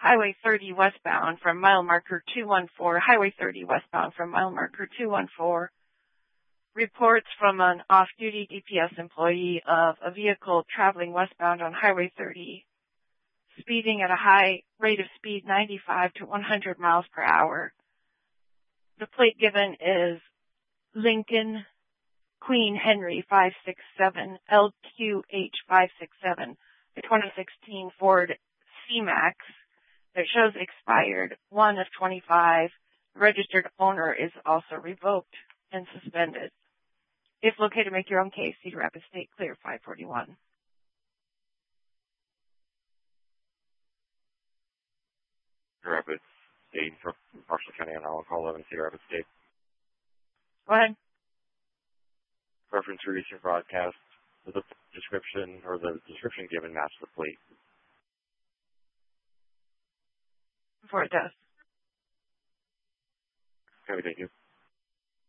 Highway 30 westbound from mile marker 214, Highway 30 westbound from mile marker 214. Reports from an off-duty DPS employee of a vehicle traveling westbound on Highway 30, speeding at a high rate of speed 95 to 100 miles per hour. The plate given is Lincoln Queen Henry 567 LQH 567, the 2016 Ford C-Max that shows expired, 1 of 25. The registered owner is also revoked and suspended. If located, make your own case. Cedar Rapids State Clear 541. Cedar Rapids State from Marshall County on call 11, Cedar Rapids State. Go ahead. Preference for recent broadcast with the description or the description given match the plate. Before it does. Okay, thank you.